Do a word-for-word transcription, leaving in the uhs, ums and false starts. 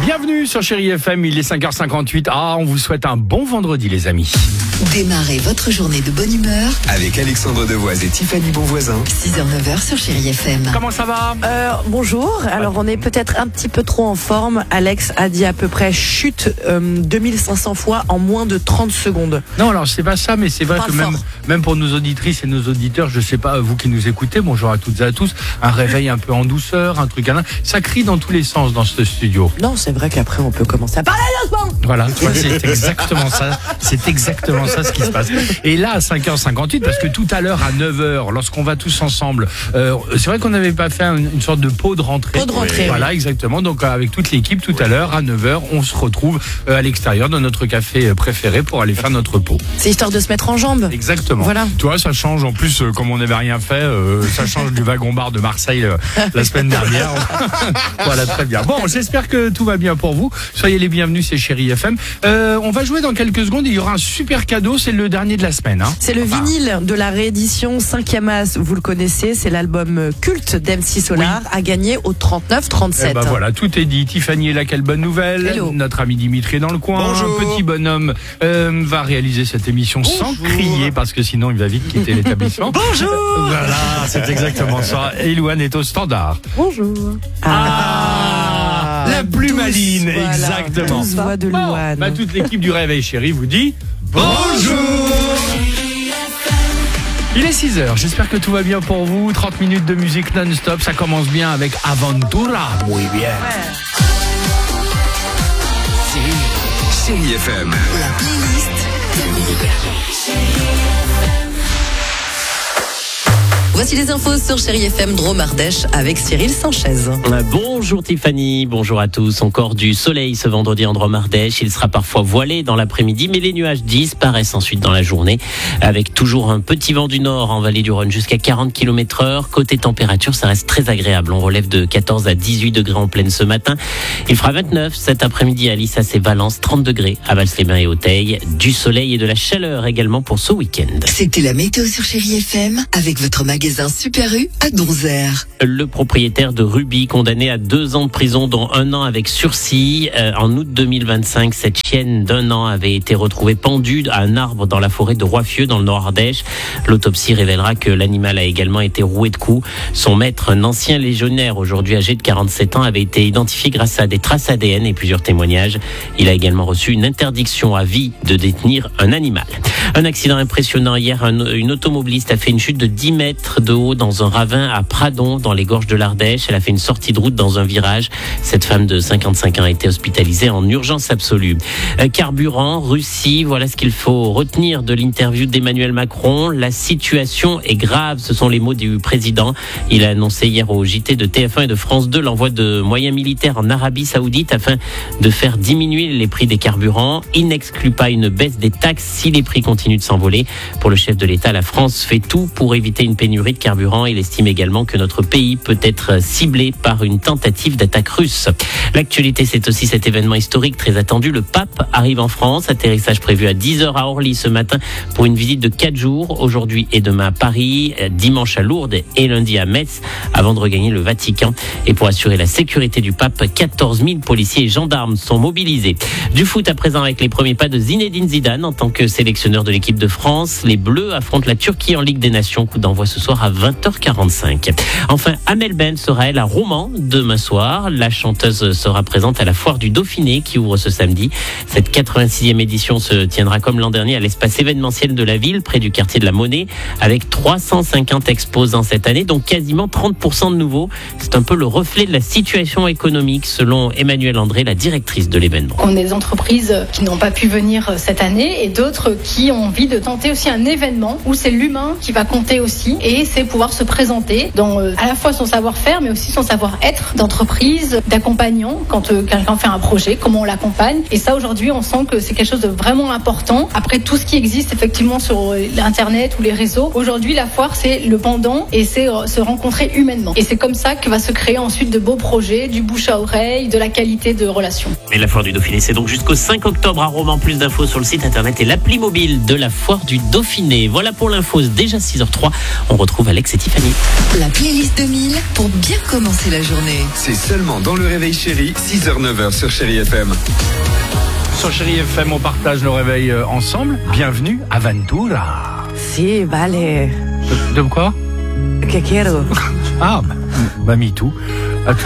Bienvenue sur Chérie F M, il est cinq heures cinquante-huit. Ah, on vous souhaite un bon vendredi les amis. Démarrez votre journée de bonne humeur avec Alexandre Devoise et Tiffany Bonvoisin. six heures neuf heures sur Chérie F M. Comment ça va? euh, Bonjour, alors on est peut-être un petit peu trop en forme. Alex a dit à peu près chute euh, deux mille cinq cents fois en moins de trente secondes. Non, alors c'est pas ça, mais c'est vrai Pas que fort. même, même pour nos auditrices et nos auditeurs, je sais pas, vous qui nous écoutez, bonjour à toutes et à tous, un réveil un peu en douceur, un truc à ça crie dans tous les sens dans ce studio. Non, c'est vrai qu'après on peut commencer à parler doucement. Voilà, tu vois, c'est exactement ça, c'est exactement ça ce qui se passe. Et là, à cinq heures cinquante-huit, parce que tout à l'heure, à neuf heures, lorsqu'on va tous ensemble, euh, c'est vrai qu'on n'avait pas fait une, une sorte de pot de rentrée. Pot de rentrée, Voilà, oui. exactement. Donc, avec toute l'équipe, tout à l'heure, à neuf heures, on se retrouve euh, à l'extérieur dans notre café préféré pour aller faire notre pot. C'est histoire de se mettre en jambe. Exactement. Voilà. Tu vois, ça change. En plus, euh, comme on n'avait rien fait, euh, ça change du wagon-bar de Marseille euh, la semaine dernière. Voilà, très bien. Bon, j'espère que tout va bien pour vous. Soyez les bienvenus, c'est Chérie F M. Euh, on va jouer dans quelques secondes. Il y aura un super cadeau. C'est le dernier de la semaine. Hein. C'est le Enfin, vinyle de la réédition cinquième As, vous le connaissez, c'est l'album culte d'M C Solar, Oui. à gagner au trente-neuf trente-sept. Eh ben voilà, tout est dit. Tiffany est là, quelle bonne nouvelle. Hello. Notre ami Dimitri est dans le coin. Bonjour. Un petit bonhomme euh, va réaliser cette émission sans crier parce que sinon il va vite quitter l'établissement. Bonjour. Voilà, c'est exactement ça. Et Louane est au standard. Bonjour. Ah, la plus douce, maline, voilà, exactement. douce voix de Bon, Louane. bah, toute l'équipe du Réveil Chéri vous dit bonjour. Il est six heures, j'espère que tout va bien pour vous. trente minutes de musique non-stop, ça commence bien avec Aventura. Muy bien. Chérie F M. La playlist. Voici les infos sur Chérie F M Drôme Ardèche avec Cyril Sanchez. Bonjour Tiffany, bonjour à tous. Encore du soleil ce vendredi en Drôme Ardèche. Il sera parfois voilé dans l'après-midi, mais les nuages disparaissent ensuite dans la journée. Avec toujours un petit vent du nord en vallée du Rhône jusqu'à quarante kilomètres heure. Côté température, ça reste très agréable. On relève de quatorze à dix-huit degrés en pleine ce matin. Il fera vingt-neuf cet après-midi à Lissas et Valence, trente degrés à Vals-les-Bains et Auteuil. Du soleil et de la chaleur également pour ce week-end. C'était la météo sur Chérie F M avec votre magasin Super U à Donzère. Le propriétaire de Ruby, condamné à deux ans de prison, dont un an avec sursis. Euh, en août deux mille vingt-cinq, cette chienne d'un an avait été retrouvée pendue à un arbre dans la forêt de Roiffieux, dans le Nord-Ardèche. L'autopsie révélera que l'animal a également été roué de coups. Son maître, un ancien légionnaire, aujourd'hui âgé de quarante-sept ans, avait été identifié grâce à des traces A D N et plusieurs témoignages. Il a également reçu une interdiction à vie de détenir un animal. Un accident impressionnant hier. Un, une automobiliste a fait une chute de dix mètres de haut dans un ravin à Pradon, dans les gorges de l'Ardèche. Elle a fait une sortie de route dans un virage. Cette femme de cinquante-cinq ans a été hospitalisée en urgence absolue. Euh, carburant, Russie, voilà ce qu'il faut retenir de l'interview d'Emmanuel Macron. La situation est grave, ce sont les mots du président. Il a annoncé hier au J T de T F un et de France deux l'envoi de moyens militaires en Arabie Saoudite afin de faire diminuer les prix des carburants. Il n'exclut pas une baisse des taxes si les prix continuent de s'envoler. Pour le chef de l'État, la France fait tout pour éviter une pénurie de carburant. Il estime également que notre pays peut être ciblé par une tentative d'attaque russe. L'actualité, c'est aussi cet événement historique très attendu. Le pape arrive en France. Atterrissage prévu à dix heures à Orly ce matin pour une visite de quatre jours. Aujourd'hui et demain à Paris, dimanche à Lourdes et lundi à Metz avant de regagner le Vatican. Et pour assurer la sécurité du pape, quatorze mille policiers et gendarmes sont mobilisés. Du foot à présent avec les premiers pas de Zinedine Zidane en tant que sélectionneur de l'équipe de France. Les Bleus affrontent la Turquie en Ligue des Nations. Coup d'envoi ce soir à vingt heures quarante-cinq. Enfin, Amel Ben sera elle à Romans demain soir. La chanteuse sera présente à la foire du Dauphiné qui ouvre ce samedi. Cette quatre-vingt-sixième édition se tiendra comme l'an dernier à l'espace événementiel de la ville, près du quartier de la Monnaie, avec trois cent cinquante exposants cette année, donc quasiment trente pour cent de nouveaux. C'est un peu le reflet de la situation économique, selon Emmanuelle André, la directrice de l'événement. On a des entreprises qui n'ont pas pu venir cette année et d'autres qui ont envie de tenter aussi un événement où c'est l'humain qui va compter aussi, et c'est pouvoir se présenter dans euh, à la fois son savoir-faire mais aussi son savoir-être d'entreprise, d'accompagnant quand euh, quelqu'un fait un projet, comment on l'accompagne. Et ça, aujourd'hui, on sent que c'est quelque chose de vraiment important. Après tout ce qui existe effectivement sur euh, l'internet ou les réseaux, aujourd'hui la foire c'est le pendant et c'est euh, se rencontrer humainement. Et c'est comme ça que va se créer ensuite de beaux projets, du bouche à oreille, de la qualité de relations. Et la foire du Dauphiné, c'est donc jusqu'au cinq octobre à Romans. Plus d'infos sur le site internet et l'appli mobile de la foire du Dauphiné. Voilà pour l'info, c'est déjà six heures zéro trois. On retrouve retrouve Alex et Tiffany. La playlist deux mille pour bien commencer la journée. C'est seulement dans le réveil chéri, six heures neuf heures sur Chéri F M. Sur Chéri F M, on partage le réveil euh, ensemble. Bienvenue à Ventura. Si, vale. De, de quoi? Que quiero. Ah, bah, bah me too.